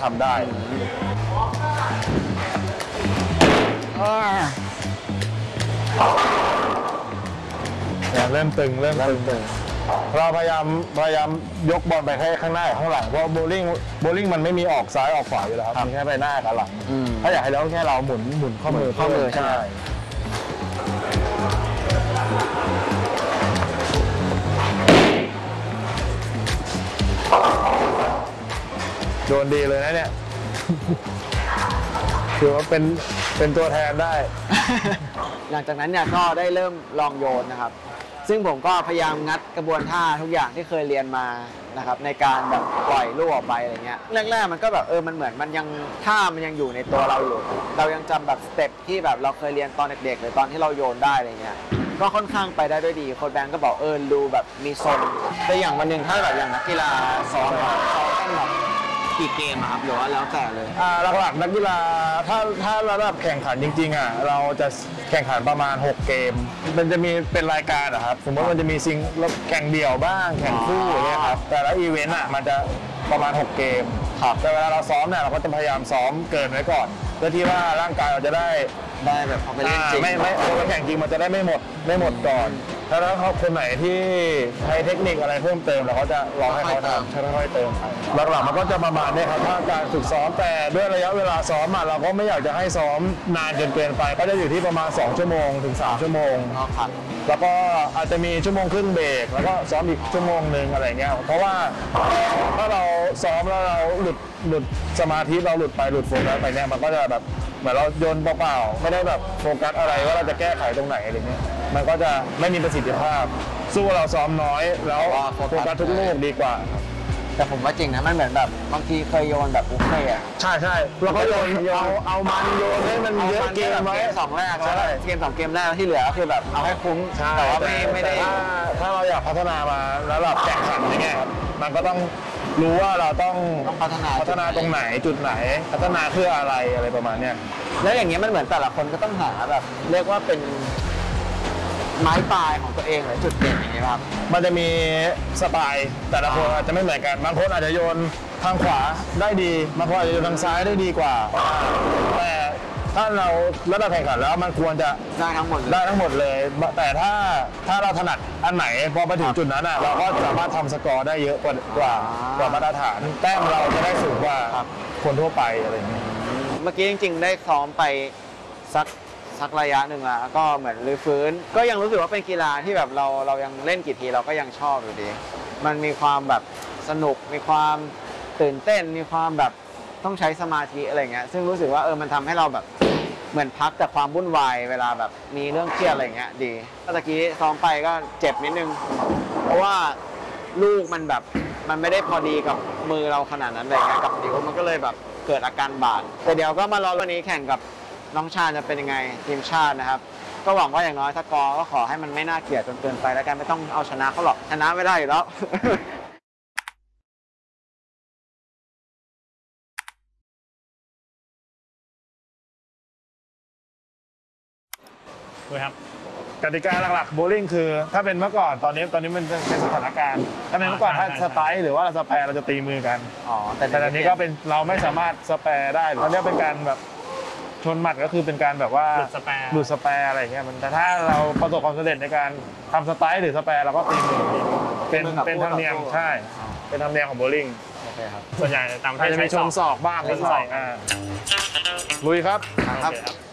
ทำได้เนี่ยเริ่มตึงเราพยายามยกบอลไปแค่ข้างหน้าข้างหลังเพราะโบลิ่งมันไม่มีออกซ้ายออกขวาอยู่แล้วครับมีแค่ไปหน้ากับหลังถ้าอยากให้เราแค่เราหมุนข้อมือใช่โดนดีเลยนะเนี่ยถือว่าเป็นตัวแทนได้หลังจากนั้นเนี่ยก็ได้เริ่มลองโยนนะครับซึ่งผมก็พยายามงัดกระบวนท่าทุกอย่างที่เคยเรียนมานะครับในการแบบปล่อยลูกออกไปอะไรเงี้ยแรกๆมันก็แบบมันเหมือนมันยังท่ามันยังอยู่ในตัวเราอยู่เรายังจำแบบสเต็ปที่แบบเราเคยเรียนตอนเด็กๆหรือตอนที่เราโยนได้อะไรเงี้ยก็ค่อนข้างไปได้ด้วยดีโค้ชแบงก์ก็บอกดูแบบมีทรงแต่อย่างวันหนึ่งถ้าแบบอย่างนักกีฬาซ้อมต้องแบบกี่เกมครับหรือว่าแล้วแต่เลยหลักๆนักกีฬาถ้าระดับแข่งขันจริงๆเราจะแข่งขันประมาณ6เกมมันจะมีเป็นรายการครับสมมติมันจะมีซิงแข่งเดี่ยวบ้างแข่งคู่อย่างเงี้ยครับแต่ละอีเวนต์มันจะประมาณ6เกมแต่เวลาเราซ้อมเนี่ยเราก็จะพยายามซ้อมเกินไว้ก่อนเพื่อที่ว่าร่างกายเราจะได้แบบพอไปเล่นจริงไม่พอแข่งจริงมันจะได้ไม่หมดก่อนถ้าเขาคนไหนที่ใช้เทคนิคอะไรเพิ่มเติมเราก็จะลองให้เขาทำค่อยๆเติมไปหลักๆมันก็จะประมาณนี้ครับถ้าการฝึกซ้อมแต่ด้วยระยะเวลาซ้อมเราก็ไม่อยากจะให้ซ้อมนานจนเกินไปก็จะอยู่ที่ประมาณ2ชั่วโมงถึง3ชั่วโมงแล้วก็อาจจะมีชั่วโมงครึ่งเบรกแล้วก็ซ้อมอีกชั่วโมงนึงอะไรเงี้ยเพราะว่าถ้าเราซ้อมแล้วเราหลุดสมาธิเราหลุดโฟกัสไปเนี่ยมันก็จะแบบเหมือนเราโยนเปล่าๆไม่ได้แบบโฟกัสอะไรว่าเราจะแก้ไขตรงไหนอะไรเงี้ยมันก็จะไม่มีประสิทธิภาพสู้เราซ้อมน้อยแล้วโฟกัสทุกลูกดีกว่าแต่ผมว่าจริงนะมันเหมือนแบบบางทีเคยโยนแบบบุฟเฟ่ใช่แล้วก็โยนเอามันโยนให้มันเยอะเกมไว้ 2แรกแล้วเกม2เกมแรกที่เหลือก็คือแบบเอาให้คุ้มแต่ว่าไม่ได้ถ้าเราอยากพัฒนามาแล้วแบบแข่งขันอย่างเงี้ยมันก็ต้องรู้ว่าเราต้องพัฒนาตรงไหนจุดไหนพัฒนาเพื่ออะไรประมาณเนี้ยแล้วอย่างเงี้ยมันเหมือนแต่ละคนก็ต้องหาแบบเรียกว่าเป็นไม้ปลายของตัวเองหรือจุดเด่นอย่างเงี้ยครับมันจะมีสไตล์แต่ละคนอาจจะไม่เหมือนกันบางคนอาจจะโยนทางขวาได้ดีบางคนอาจจะโยนทางซ้ายได้ดีกว่าแต่ถ้าเราระดับแข่งขันแล้วมันควรจะได้ทั้งหมดเลยแต่ถ้าเราถนัดอันไหนพอไปถึงจุดนั้นเราก็สามารถทำสกอร์ได้เยอะกว่ามาตรฐานแต้มเราจะได้สูงกว่าคนทั่วไปอะไรอย่างเงี้ยเมื่อกี้จริงๆได้ซ้อมไปสักระยะหนึ่งแล้วก็เหมือนรื้อฟื้นก็ยังรู้สึกว่าเป็นกีฬาที่แบบเรายังเล่นกี่ทีเราก็ยังชอบอยู่ดีมันมีความแบบสนุกมีความตื่นเต้นมีความแบบต้องใช้สมาธิอะไรเงี้ยซึ่งรู้สึกว่ามันทำให้เราแบบเหมือนพักจากความวุ่นวายเวลาแบบมีเรื่องเครียดอะไรเงี้ยดีเมื่อกี้ซ้อมไปก็เจ็บนิดนึงเพราะว่าลูกมันแบบมันไม่ได้พอดีกับมือเราขนาดนั้นอะไรเงี้ยกับนิ้วมันก็เลยแบบเกิดอาการบาดแต่เดี๋ยวก็มารอวันนี้แข่งกับน้องชาจะเป็นยังไงทีมชาตินะครับก็หวังว่าอย่างน้อยถ้ากอก็ขอให้มันไม่น่าเกลียดจนเกินไปแล้วกันไม่ต้องเอาชนะเขาหรอกชนะไม่ได้อยู่แล้วครับกติกาหลักๆโบลิ่งคือถ้าเป็นเมื่อก่อนตอนนี้มันเป็นสถานการณ์ถ้าเป็นเมื่อก่อนถ้าสไตล์หรือว่าสแปร์เราจะตีมือกันแต่ตอนนี้ก็เป็นเราไม่สามารถสแปร์ได้ตอนนี้เป็นการแบบชนหมัดก็คือเป็นการแบบว่าหลุดสแปร์อะไรเงี้ยแต่ถ้าเราประสบความสำเร็จในการทำสไตล์หรือสแปร์เราก็ตีมือเป็นธรรมเนียมใช่เป็นธรรมเนียมของโบลิ่งโอเคครับส่วนใหญ่ตามที่จะมีชนศอกบ้างนิดหน่อยลุยครับ